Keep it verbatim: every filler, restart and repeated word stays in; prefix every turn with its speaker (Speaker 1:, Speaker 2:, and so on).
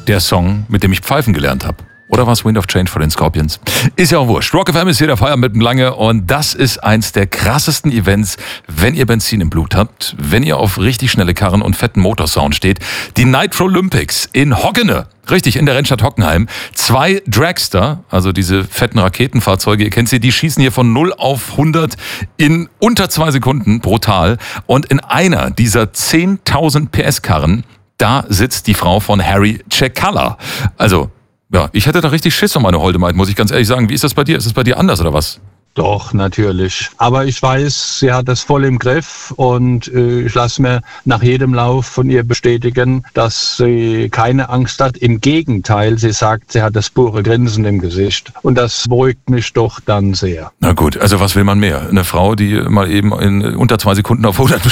Speaker 1: der Song, mit dem ich pfeifen gelernt habe. Oder war es Wind of Change von den Scorpions? Ist ja auch wurscht. Rock F M ist hier der Feier mit dem Lange und das ist eins der krassesten Events, wenn ihr Benzin im Blut habt, wenn ihr auf richtig schnelle Karren und fetten Motorsound steht. Die Nitro Olympics in Hoggene. Richtig, in der Rennstadt Hockenheim. Zwei Dragster, also diese fetten Raketenfahrzeuge, ihr kennt sie, die schießen hier von null auf hundert in unter zwei Sekunden, brutal. Und in einer dieser zehntausend P S Karren, da sitzt die Frau von Harry Cekala. Also, ja, ich hätte da richtig Schiss um meine Holde, muss ich ganz ehrlich sagen. Wie ist das bei dir? Ist es bei dir anders oder was?
Speaker 2: Doch, natürlich. Aber ich weiß, sie hat das voll im Griff und äh, ich lasse mir nach jedem Lauf von ihr bestätigen, dass sie keine Angst hat. Im Gegenteil, sie sagt, sie hat das pure Grinsen im Gesicht und das beruhigt mich doch dann sehr.
Speaker 1: Na gut, also was will man mehr? Eine Frau, die mal eben in unter zwei Sekunden auf hundert